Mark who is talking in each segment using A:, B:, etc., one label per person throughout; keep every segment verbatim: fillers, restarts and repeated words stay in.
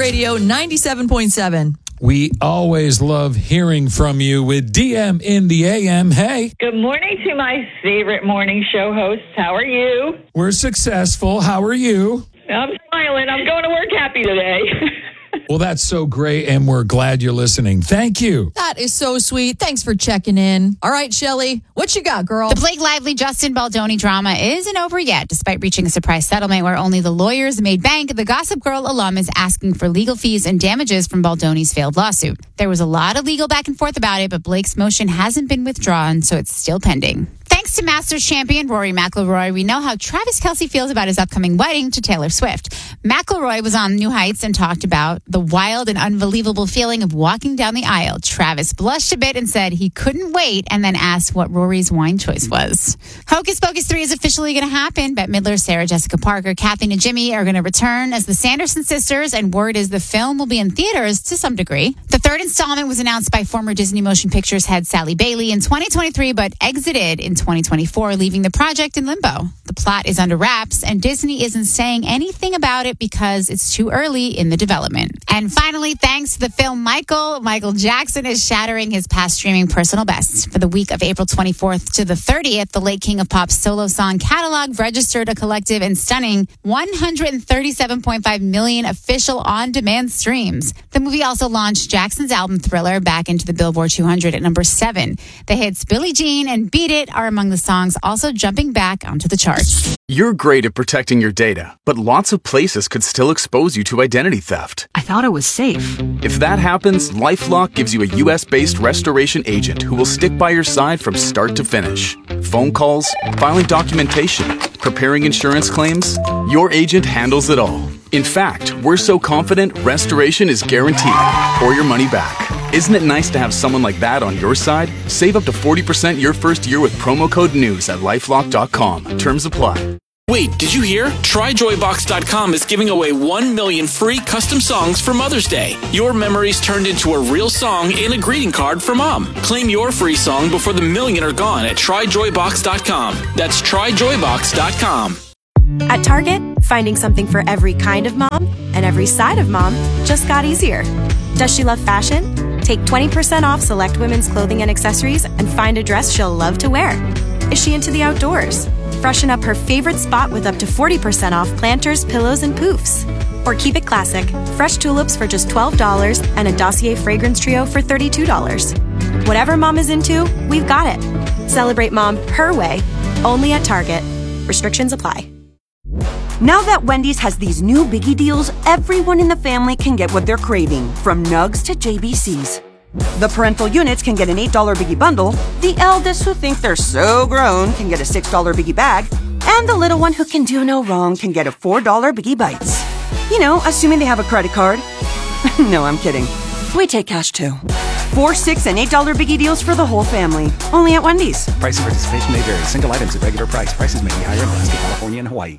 A: Radio ninety-seven point seven.
B: We always love hearing from you with D M in the A M. Hey.
C: Good morning to my favorite morning show hosts. How are you?
B: We're successful. How are you?
C: I'm smiling. I'm going to work happy today.
B: Well, that's so great, and we're glad you're listening. Thank you.
A: That is so sweet. Thanks for checking in. All right, Shelly, what you got, girl?
D: The Blake Lively Justin Baldoni drama isn't over yet. Despite reaching a surprise settlement where only the lawyers made bank, the Gossip Girl alum is asking for legal fees and damages from Baldoni's failed lawsuit. There was a lot of legal back and forth about it, but Blake's motion hasn't been withdrawn, so it's still pending. Thanks to Masters champion Rory McIlroy, we know how Travis Kelce feels about his upcoming wedding to Taylor Swift. McIlroy was on New Heights and talked about the wild and unbelievable feeling of walking down the aisle. Travis blushed a bit and said he couldn't wait, and then asked what Rory's wine choice was. Hocus Pocus three is officially going to happen. Bette Midler, Sarah Jessica Parker, Kathy and Jimmy are going to return as the Sanderson sisters, and word is the film will be in theaters to some degree. The third installment was announced by former Disney Motion Pictures head Sally Bailey in twenty twenty-three, but exited in twenty twenty-four, leaving the project in limbo. The plot is under wraps, and Disney isn't saying anything about it because it's too early in the development. And finally, thanks to the film Michael, Michael Jackson is shattering his past streaming personal bests. For the week of April twenty-fourth to the thirtieth, the late King of Pop's solo song catalog registered a collective and stunning one hundred thirty-seven point five million official on-demand streams. The movie also launched Jackson's album Thriller back into the Billboard two hundred at number seven. The hits Billie Jean and Beat It are among the songs also jumping back onto the charts.
E: You're great at protecting your data, but lots of places could still expose you to identity theft.
F: I thought it was safe.
E: If that happens, LifeLock gives you a U S-based restoration agent who will stick by your side from start to finish. Phone calls, filing documentation, preparing insurance claims, your agent handles it all. In fact, we're so confident restoration is guaranteed or your money back. Isn't it nice to have someone like that on your side? Save up to forty percent your first year with promo code NEWS at lifelock dot com. Terms apply.
G: Wait, did you hear? Try Joy Box dot com is giving away one million free custom songs for Mother's Day. Your memories turned into a real song in a greeting card for Mom. Claim your free song before the million are gone at Try Joy Box dot com. That's Try Joy Box dot com.
H: At Target, finding something for every kind of mom and every side of mom just got easier. Does she love fashion? Take twenty percent off select women's clothing and accessories and find a dress she'll love to wear. Is she into the outdoors? Freshen up her favorite spot with up to forty percent off planters, pillows, and poofs. Or keep it classic. Fresh tulips for just twelve dollars and a Dossier fragrance trio for thirty-two dollars. Whatever mom is into, we've got it. Celebrate mom her way, only at Target. Restrictions apply.
F: Now that Wendy's has these new biggie deals, everyone in the family can get what they're craving, from nugs to J B Cs. The parental units can get an eight dollar biggie bundle, the eldest who think they're so grown can get a six dollar biggie bag, and the little one who can do no wrong can get a four dollar biggie bites. You know, assuming they have a credit card. No, I'm kidding. We take cash too. Four, six, and eight dollar biggie deals for the whole family. Only at Wendy's.
I: Price and participation may vary. Single items at regular price. Prices may be higher in Alaska, California, and Hawaii.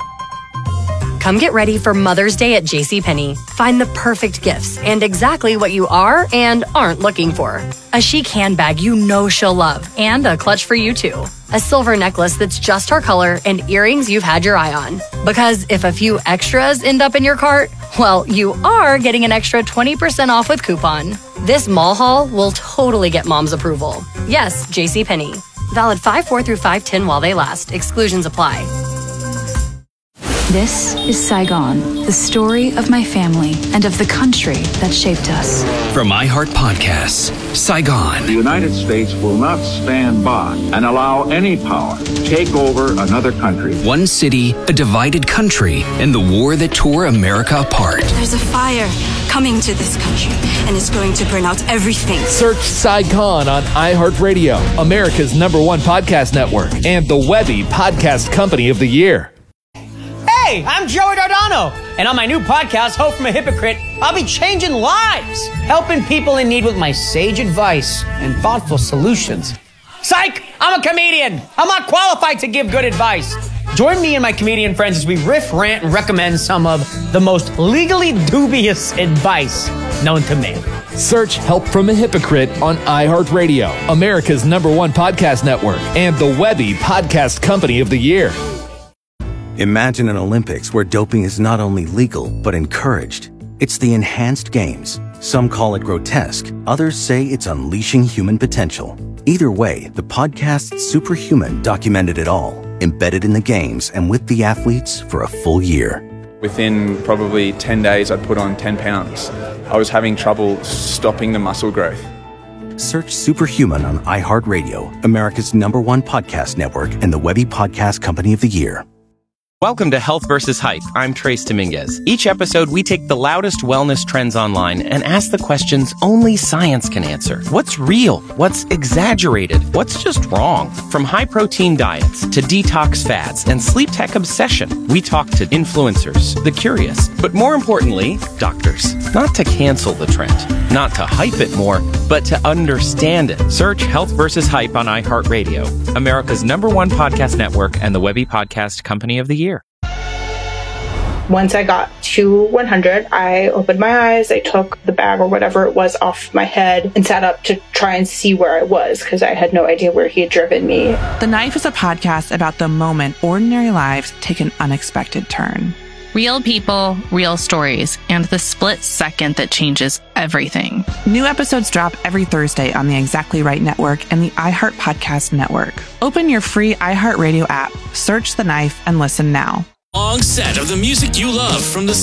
J: Come get ready for Mother's Day at JCPenney. Find the perfect gifts and exactly what you are and aren't looking for. A chic handbag you know she'll love and a clutch for you too. A silver necklace that's just her color and earrings you've had your eye on. Because if a few extras end up in your cart, well, you are getting an extra twenty percent off with coupon. This mall haul will totally get mom's approval. Yes, JCPenney. Valid five four through five ten while they last. Exclusions apply.
K: This is Saigon, the story of my family and of the country that shaped us.
L: From iHeart Podcasts, Saigon.
M: The United States will not stand by and allow any power to take over another country.
L: One city, a divided country, and the war that tore America apart.
N: There's a fire coming to this country, and it's going to burn out everything.
O: Search Saigon on iHeartRadio, America's number one podcast network, and the Webby Podcast Company of the Year.
P: Hey, I'm Joey Dardano, and on my new podcast, Hope from a Hypocrite, I'll be changing lives, helping people in need with my sage advice and thoughtful solutions. Psych! I'm a comedian. I'm not qualified to give good advice. Join me and my comedian friends as we riff, rant, and recommend some of the most legally dubious advice known to man.
O: Search Help from a Hypocrite on iHeartRadio, America's number one podcast network, and the Webby Podcast Company of the Year.
Q: Imagine an Olympics where doping is not only legal, but encouraged. It's the enhanced games. Some call it grotesque. Others say it's unleashing human potential. Either way, the podcast Superhuman documented it all, embedded in the games and with the athletes for a full year.
R: Within probably ten days, I'd put on ten pounds. I was having trouble stopping the muscle growth.
Q: Search Superhuman on iHeartRadio, America's number one podcast network and the Webby Podcast Company of the Year.
S: Welcome to Health versus. Hype. I'm Trace Dominguez. Each episode, we take the loudest wellness trends online and ask the questions only science can answer. What's real? What's exaggerated? What's just wrong? From high-protein diets to detox fads and sleep tech obsession, we talk to influencers, the curious, but more importantly, doctors. Not to cancel the trend, not to hype it more, but to understand it. Search Health versus. Hype on iHeartRadio, America's number one podcast network and the Webby Podcast Company of the Year.
T: Once I got to one hundred, I opened my eyes, I took the bag or whatever it was off my head and sat up to try and see where I was because I had no idea where he had driven me.
U: The Knife is a podcast about the moment ordinary lives take an unexpected turn.
V: Real people, real stories, and the split second that changes everything.
U: New episodes drop every Thursday on the Exactly Right Network and the iHeart Podcast Network. Open your free iHeartRadio app, search The Knife, and listen now.
G: Long set of the music you love from the